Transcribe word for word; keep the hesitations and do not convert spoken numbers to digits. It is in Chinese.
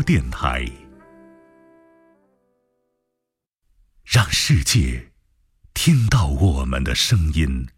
电台，让世界听到我们的声音。